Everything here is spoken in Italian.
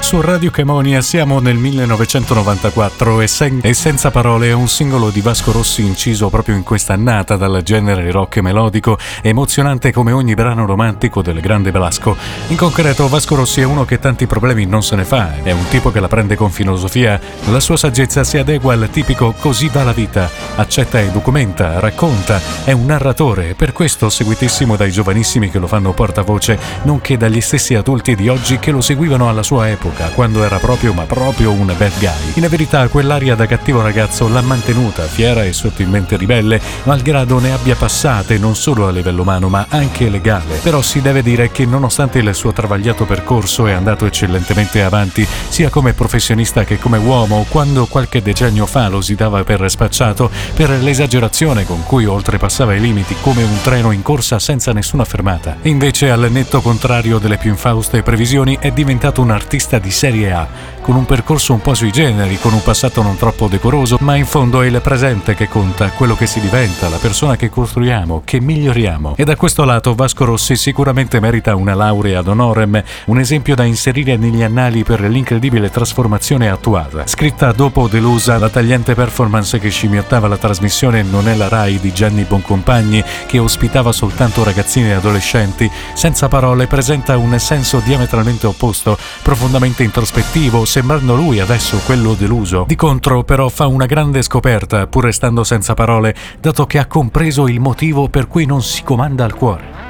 su Radio Camonia, siamo nel 1994 e Senza parole è un singolo di Vasco Rossi inciso proprio in questa annata dal genere rock melodico, emozionante come ogni brano romantico del grande Belasco. In concreto Vasco Rossi è uno che tanti problemi non se ne fa, è un tipo che la prende con filosofia, la sua saggezza si adegua al tipico così va la vita, accetta e documenta, racconta, è un narratore, per questo seguitissimo dai giovanissimi che lo fanno portavoce, nonché dagli stessi adulti di oggi che lo seguivano alla sua epoca, quando era proprio un bad guy. In verità quell'aria da cattivo ragazzo l'ha mantenuta fiera e sottilmente ribelle, malgrado ne abbia passate non solo a livello umano ma anche legale. Però si deve dire che nonostante il suo travagliato percorso è andato eccellentemente avanti, sia come professionista che come uomo, quando qualche decennio fa lo si dava per spacciato per l'esagerazione con cui oltrepassava i limiti come un treno in corsa senza nessuna fermata. E invece, al netto contrario delle più infauste previsioni, è diventato un artista di serie A, con un percorso un po' sui generi, con un passato non troppo decoroso, ma in fondo è il presente che conta, quello che si diventa, la persona che costruiamo, che miglioriamo. E da questo lato Vasco Rossi sicuramente merita una laurea ad honorem, un esempio da inserire negli annali per l'incredibile trasformazione attuata. Scritta dopo Delusa, la tagliente performance che scimmiottava la trasmissione Non è la Rai di Gianni Boncompagni, che ospitava soltanto ragazzini e adolescenti, Senza parole presenta un senso diametralmente opposto, profondamente introspettivo, sembrando lui adesso quello deluso. Di contro però fa una grande scoperta, pur restando senza parole, dato che ha compreso il motivo per cui non si comanda al cuore.